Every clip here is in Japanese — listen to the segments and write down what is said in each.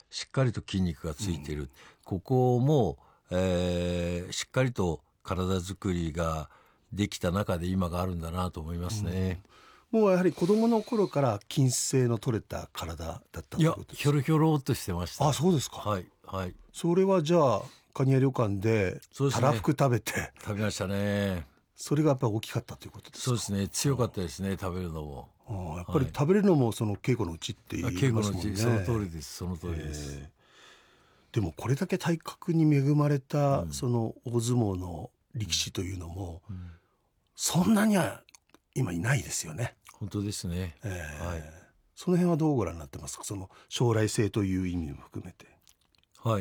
しっかりと筋肉がついている、ここも、しっかりと体作りができた中で今があるんだなと思いますね。 もうやはり子供の頃から筋性の取れた体だったということですか？ ひょろひょろっとしてました。 あ、そうですか。 はいはい。 それはじゃあ蟹屋旅館でそうですね、 たらふく食べて、 食べましたね。 それがやっぱり大きかったということですか？ そうですね、強かったですね、食べるのも。 やっぱり食べるのもその稽古のうちって言い稽古のうち、 ますもんね。 その通りです、その通りです。 でもこれだけ体格に恵まれた、その大相撲の力士というのも、そんなには今いないですよね。 本当ですね、はい、 その辺はどうご覧になってますか？その将来性という意味も含めて。 はい、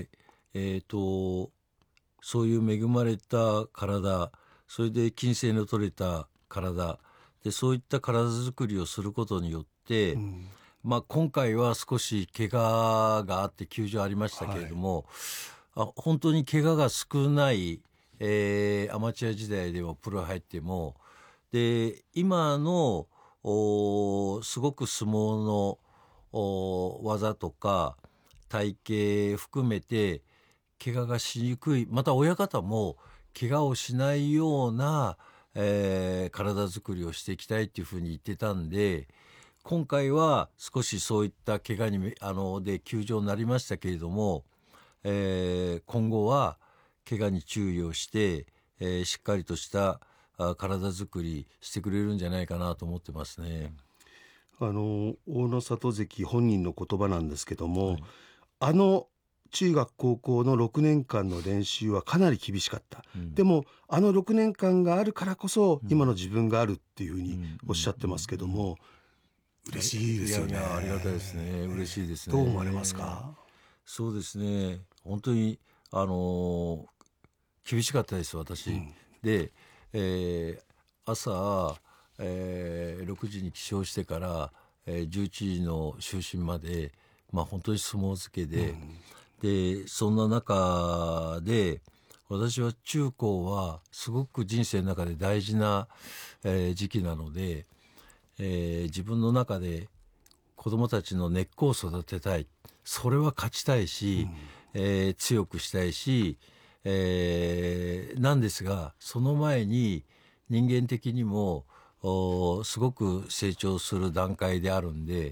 そういう恵まれた体、それで筋性の取れた体で、そういった体作りをすることによって、今回は少し怪我があって休場ありましたけれども、本当に怪我が少ない、アマチュア時代でもプロ入っても、で今のすごく相撲の技とか体型含めて怪我がしにくい、また親方も怪我をしないような、体作りをしていきたいっていうふうに言ってたんで、今回は少しそういった怪我にで休場になりましたけれども、今後は怪我に注意をして、しっかりとした体作りしてくれるんじゃないかなと思ってますね。 大野里関本人の言葉なんですけども、中学高校の6年間の練習はかなり厳しかった、でも6年間があるからこそ今の自分があるっていうふうにおっしゃってますけども、嬉しいですよね。 いやありがたいですね、嬉しいですね。 どう思われますか？ そうですね、本当に厳しかったです私、で、朝、6時に起床してから、11時の就寝まで、本当に相撲漬けで、でそんな中で私は中高はすごく人生の中で大事な、時期なので、自分の中で子どもたちの根っこを育てたい、それは勝ちたいし、強くしたいし、なんですが、その前に人間的にもすごく成長する段階であるんで、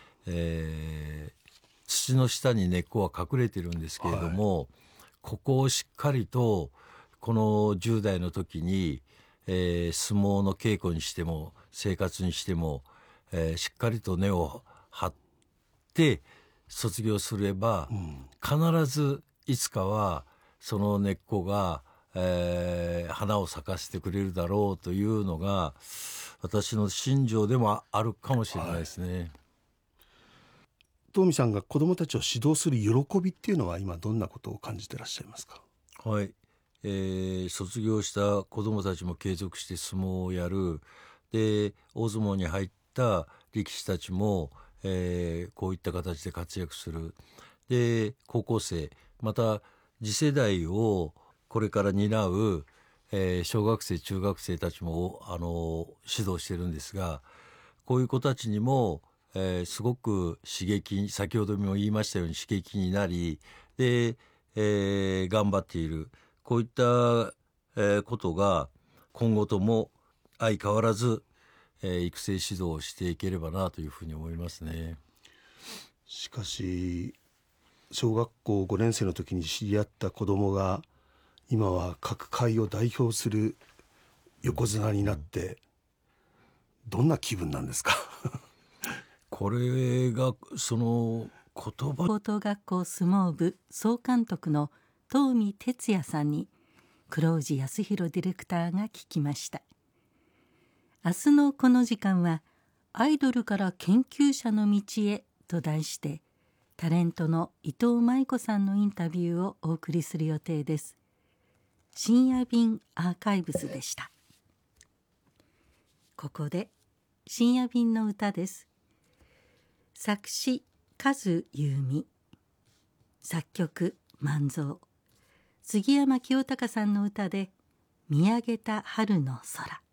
土の下に根っこは隠れてるんですけれども、ここをしっかりとこの10代の時に、相撲の稽古にしても生活にしても、しっかりと根を張って卒業すれば、必ずいつかはその根っこが、花を咲かせてくれるだろうというのが私の信条でもあるかもしれないですね。 東美さんが子どもたちを指導する喜びっていうのは今どんなことを感じてらっしゃいますか？ はい、卒業した子どもたちも継続して相撲をやる、で大相撲に入った力士たちも、こういった形で活躍する、で高校生、また次世代をこれから担う、小学生中学生たちも指導してるんですが、こういう子たちにも、すごく刺激、先ほども言いましたように刺激になり、で、頑張っている、こういった、ことが今後とも相変わらず、育成指導をしていければなというふうに思いますね。 しかし小学校5年生の時に知り合った子供が今は各界を代表する横綱になって、どんな気分なんですか？ これがその言葉、 高等学校相撲部総監督の東海哲也さんに黒氏康弘ディレクターが聞きました。明日のこの時間はアイドルから研究者の道へと題してタレントの伊藤舞子さんのインタビューをお送りする予定です。深夜便アーカイブスでした。ここで深夜便の歌です。作詞数優美、作曲万蔵、杉山清隆さんの歌で見上げた春の空。